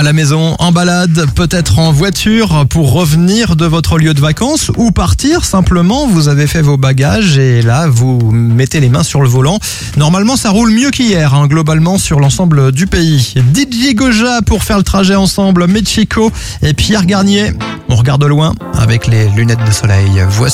À la maison, en balade, peut-être en voiture pour revenir de votre lieu de vacances ou partir simplement. Vous avez fait vos bagages et là, vous mettez les mains sur le volant. Normalement, ça roule mieux qu'hier, globalement, sur l'ensemble du pays. DJ Goja pour faire le trajet ensemble, Mexico et Pierre Garnier. On regarde loin avec les lunettes de soleil. Voici